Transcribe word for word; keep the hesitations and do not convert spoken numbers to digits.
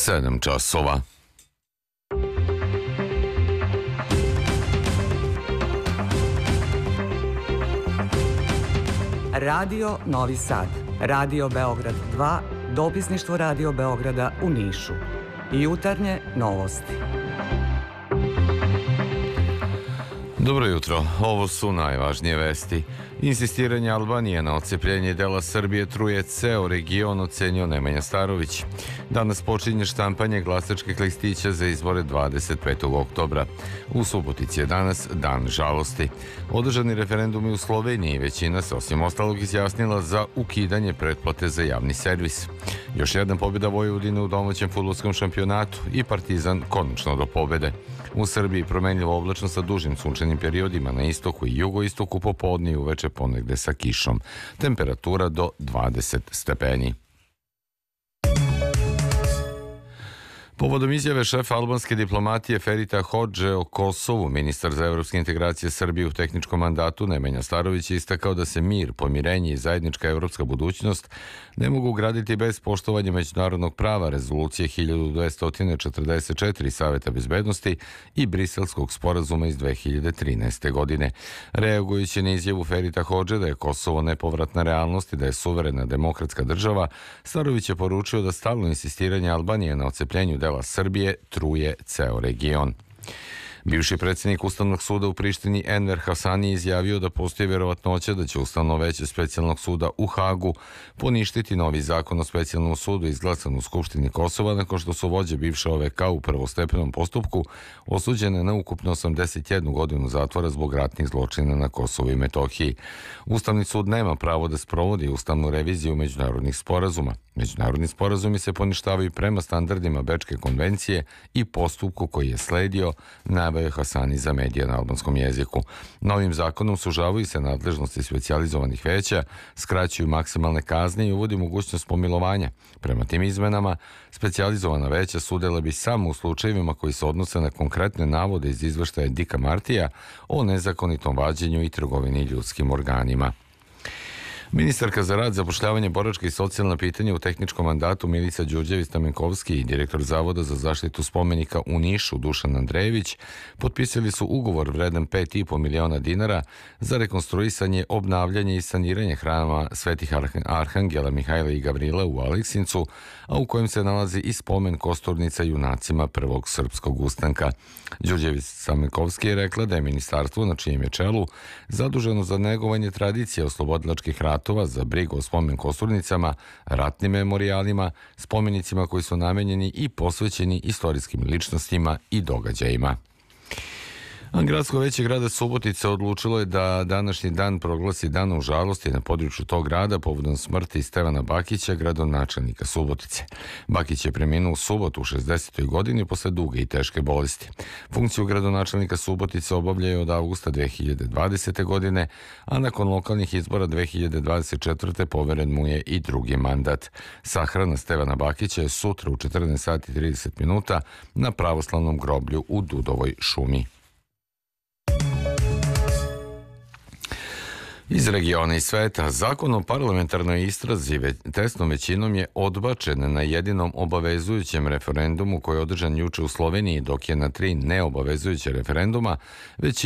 Sedam časova. Radio Novi Sad, Radio Beograd dva, dopisništvo Radio Beograda u Nišu. Jutarnje novosti. Dobro jutro, ovo su najvažnije vesti. Insistiranje Albanije na odcepljenje dela Srbije truje ceo region, ocenio Nemanja Starović. Danas počinje štampanje glasačkih listića za izbore dvadeset petog oktobra. U Subotici je danas dan žalosti. Održani referendumi u Sloveniji, većina se osim ostalog izjasnila za ukidanje pretplate za javni servis. Još jedna pobjeda Vojvodine u domaćem fudbalskom šampionatu i Partizan konačno do pobjede. U Srbiji promenljivo oblačno sa dužim sunčanim periodima na istoku i jugoistoku, popodne i uveče ponegde sa kišom. Temperatura do dvadeset stepeni. Povodom izjave šefa albanske diplomatije Ferita Hodže o Kosovu, ministar za evropske integracije Srbije u tehničkom mandatu Nemanja Starović je istakao da se mir, pomirenje i zajednička evropska budućnost ne mogu graditi bez poštovanja međunarodnog prava, rezolucije hiljadu dvesta četrdeset četiri Saveta bezbednosti i Briselskog sporazuma iz dve hiljade trinaeste. godine. Reagujući na izjavu Ferita Hodže da je Kosovo nepovratna realnost i da je suverena demokratska država, Starović je poručio da stalno insistiranje Albanije na odcepljenju dela Srbije truje ceo region. Bivši predsjednik Ustavnog suda u Prištini Enver Hasani izjavio da postoji vjerovatnoća da će Ustavno veće specijalnog suda u Hagu poništiti novi zakon o specijalnom sudu izglasan u Skupštini Kosova nakon što su vođe bivše O V K u prvostepenom postupku osuđene na ukupno osamdeset jednu godinu zatvora zbog ratnih zločina na Kosovu i Metohiji. Ustavni sud nema pravo da sprovodi ustavnu reviziju međunarodnih sporazuma. Međunarodni sporazumi se poništavaju prema standardima Bečke konvencije i postupku koji je sledio, naveo je Hasani za medije na albanskom jeziku. Novim zakonom sužavaju se nadležnosti specijalizovanih veća, skraćuju maksimalne kazne i uvodi mogućnost pomilovanja. Prema tim izmenama, specijalizovana veća sudela bi samo u slučajevima koji se odnose na konkretne navode iz izveštaja Dika Martija o nezakonitom vađenju i trgovini ljudskim organima. Ministarka za rad, zapošljavanje, boračka i socijalna pitanja u tehničkom mandatu Milica Đurđević-Stamenkovski i direktor Zavoda za zaštitu spomenika u Nišu Dušan Andrejević potpisali su ugovor vredan pet i po miliona dinara za rekonstruisanje, obnavljanje i saniranje hrama Svetih Arhangela Mihajla i Gavrila u Aleksincu, a u kojem se nalazi i spomen kosturnica junacima Prvog srpskog ustanka. Đurđević-Stamenkovski je rekla da je ministarstvo, na čijem je čelu, zaduženo za negovanje tradicije oslobodilačkih ratova, za brigu o spomen kosturnicama, ratnim memorijalima, spomenicima koji su namenjeni i posvećeni istorijskim ličnostima i događajima. Gradsko veće grada Subotice odlučilo je da današnji dan proglasi danom žalosti na području tog grada povodom smrti Stevana Bakića, gradonačelnika Subotice. Bakić je preminuo u subotu u šezdesetoj godini posle duge i teške bolesti. Funkciju gradonačelnika Subotice obavljaju od avgusta dve hiljade dvadesete. godine, a nakon lokalnih izbora dve hiljade dvadeset četvrte. poveren mu je i drugi mandat. Sahrana Stevana Bakića je sutra u četrnaest sati i trideset minuta na pravoslavnom groblju u Dudovoj šumi. Iz regiona i sveta, zakon o parlamentarnoj istrazi tesnom većinom je odbačen na jedinom obavezujućem referendumu koji je održan juče u Sloveniji, dok je na tri neobavezujuće referenduma većina